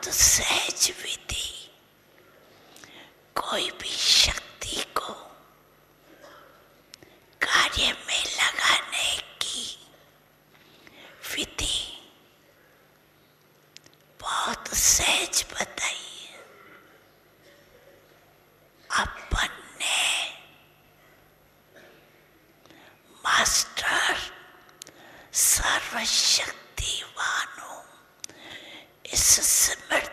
बहुत सहज विधि कोई भी शक्ति को कार्य में लगाने की विधि बहुत सहज बताई है। अपन ने मास्टर सर्वशक्तिवान इस स्मृति